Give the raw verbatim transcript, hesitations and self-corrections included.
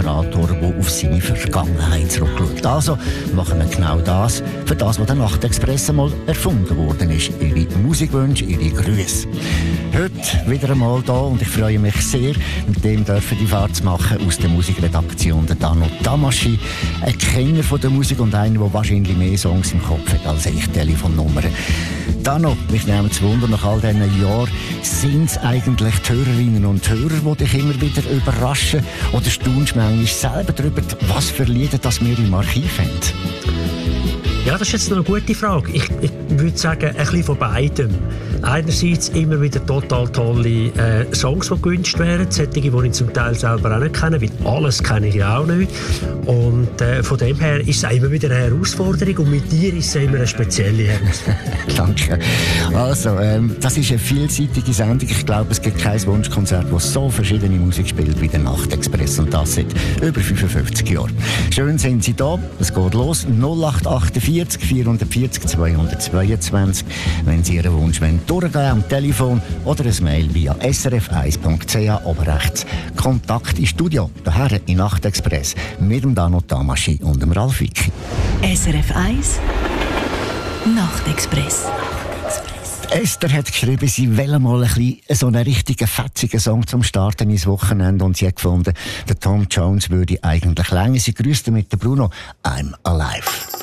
Moderator, der auf seine Vergangenheit zurückschaut. Also machen wir genau das, für das, was der Nachtexpress einmal erfunden worden ist. Ihre Musikwünsche, Ihre Grüße. Heute wieder einmal da und ich freue mich sehr, mit dem dürfen die Fahrt machen aus der Musikredaktion, der Dano Tamaschi, ein Kenner von der Musik und einer, der wahrscheinlich mehr Songs im Kopf hat als ich Telefonnummern. Dano, mich nimmt es Wunder, nach all diesen Jahren, sind es eigentlich die Hörerinnen und Hörer, die dich immer wieder überraschen, oder staunst du manchmal selber darüber, was für Lieder das wir im Archiv haben? Ja, das ist jetzt noch eine gute Frage. Ich, ich würde sagen, ein bisschen von beidem. Einerseits immer wieder total tolle äh, Songs, die gewünscht werden, solche, die ich zum Teil selber auch nicht kenne, weil alles kenne ich ja auch nicht. Und äh, von dem her ist es immer wieder eine Herausforderung und mit dir ist es immer eine spezielle Herausforderung. Danke. Also, ähm, das ist eine vielseitige Sendung. Ich glaube, es gibt kein Wunschkonzert, das so verschiedene Musik spielt wie der Nachtexpress und das seit über fünfundfünfzig Jahren. Schön sind Sie da. Es geht los. null acht achtundvierzig vierhundertvierzig zweihundertzweiundzwanzig. Wenn Sie Ihren Wunsch wollen, durchgehen am Telefon oder ein Mail via s r f eins punkt c h oben rechts. Kontakt ins Studio, daher in Nachtexpress mit dem Dano Tamaschi und dem Ralf Wicki. S R F eins Nachtexpress. Esther hat geschrieben, sie will mal ein bisschen so einen richtigen fetzigen Song zum Starten ins Wochenende und sie hat gefunden, der Tom Jones würde eigentlich länger. Sie grüßt mit der Bruno «I'm Alive».